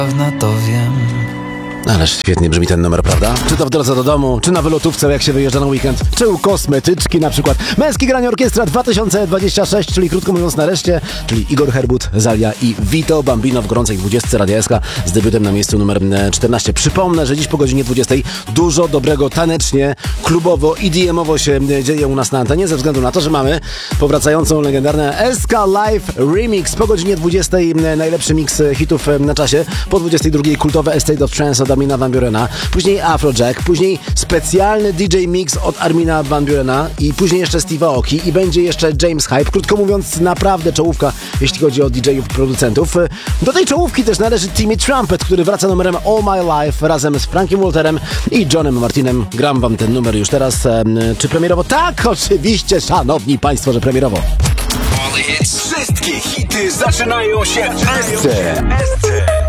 Pewna to wiem. Ależ świetnie brzmi ten numer, prawda? Czy to w drodze do domu, czy na wylotówce, jak się wyjeżdża na weekend, czy u kosmetyczki na przykład. Męskie Granie Orkiestra 2026, czyli krótko mówiąc nareszcie, czyli Igor Herbut, Zalia i Vito Bambino w gorącej 20 Radia SK z debiutem na miejscu numer 14. Przypomnę, że dziś po godzinie 20 dużo dobrego tanecznie, klubowo, EDM-owo się dzieje u nas na antenie, ze względu na to, że mamy powracającą legendarne SK Live Remix. Po godzinie 20 najlepszy mix hitów na czasie, po 22 kultowe Estate of Trance od Armina Van Burena, później Afrojack, później specjalny DJ mix od Armina Van Burena i później jeszcze Steve'a Aoki i będzie jeszcze James Hype. Krótko mówiąc, naprawdę czołówka, jeśli chodzi o DJ-ów, producentów. Do tej czołówki też należy Timmy Trumpet, który wraca numerem All My Life razem z Frankiem Walterem i Johnem Martinem. Gram wam ten numer już teraz. Czy premierowo? Tak, oczywiście, szanowni państwo, że premierowo. Wszystkie hity zaczynają się w SC.